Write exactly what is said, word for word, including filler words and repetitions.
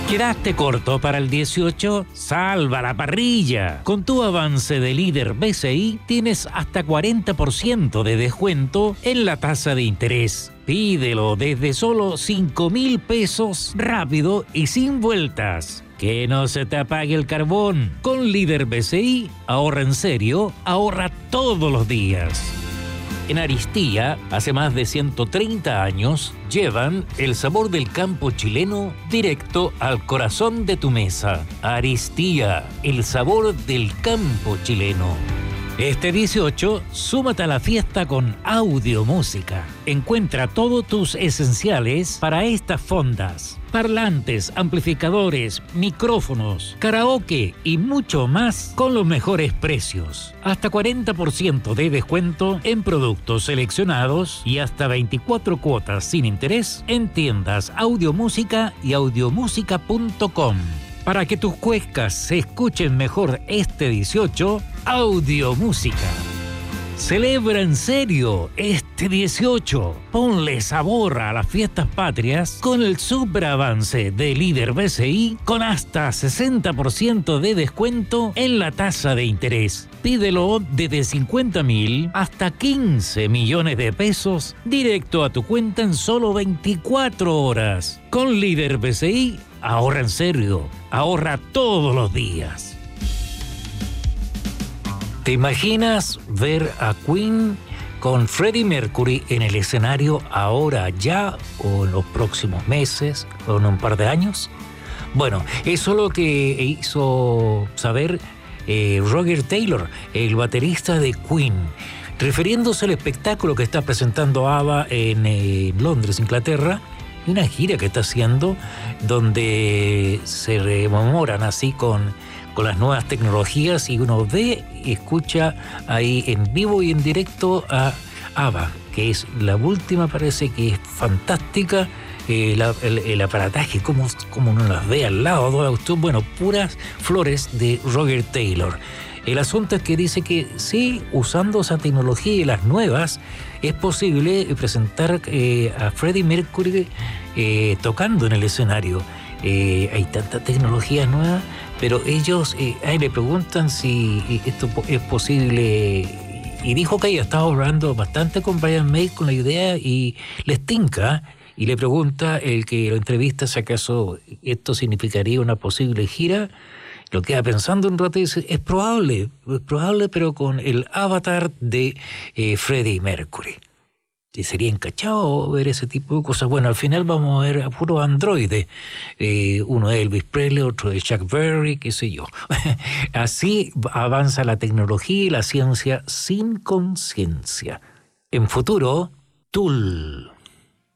¿Quedaste corto para el dieciocho? ¡Salva la parrilla! Con tu avance de líder B C I tienes hasta cuarenta por ciento de descuento en la tasa de interés. Pídelo desde solo cinco mil pesos, rápido y sin vueltas. Que no se te apague el carbón. Con líder B C I, ahorra en serio, ahorra todos los días. En Aristía, hace más de ciento treinta años, llevan el sabor del campo chileno directo al corazón de tu mesa. Aristía, el sabor del campo chileno. Este dieciocho, súmate a la fiesta con Audio Música. Encuentra todos tus esenciales para estas fondas: parlantes, amplificadores, micrófonos, karaoke y mucho más con los mejores precios. Hasta cuarenta por ciento de descuento en productos seleccionados y hasta veinticuatro cuotas sin interés en tiendas Audio Música y audiomusica punto com. Para que tus cuecas se escuchen mejor este dieciocho, Audio Música. Celebra en serio este dieciocho. Ponle sabor a las fiestas patrias con el superavance de líder B C I con hasta sesenta por ciento de descuento en la tasa de interés. Pídelo desde cincuenta mil hasta quince millones de pesos directo a tu cuenta en solo veinticuatro horas. Con líder B C I, ahorra en serio, ahorra todos los días. ¿Te imaginas ver a Queen con Freddie Mercury en el escenario ahora, ya, o en los próximos meses, o en un par de años? Bueno, eso es lo que hizo saber eh, Roger Taylor, el baterista de Queen, refiriéndose al espectáculo que está presentando ABBA en eh, Londres, Inglaterra, y una gira que está haciendo donde se rememoran así con... con las nuevas tecnologías, y uno ve y escucha ahí en vivo y en directo a ABBA, que es la última, parece que es fantástica, eh, la, el, el aparataje, como, como uno las ve al lado, bueno, puras flores de Roger Taylor. El asunto es que dice que sí, usando esa tecnología y las nuevas, es posible presentar eh, a Freddie Mercury eh, tocando en el escenario. Eh, hay tanta tecnología nueva, pero ellos eh, ahí le preguntan si esto es posible, y dijo que ella estaba hablando bastante con Brian May con la idea y les tinca, y le pregunta el que lo entrevista si acaso esto significaría una posible gira. Lo queda pensando un rato y dice, es probable, es probable, pero con el avatar de eh, Freddie Mercury. Y sería encachado ver ese tipo de cosas. Bueno, al final vamos a ver a puro androide. Eh, uno de Elvis Presley, otro de Chuck Berry, qué sé yo. Así avanza la tecnología y la ciencia sin conciencia. En futuro, Tool.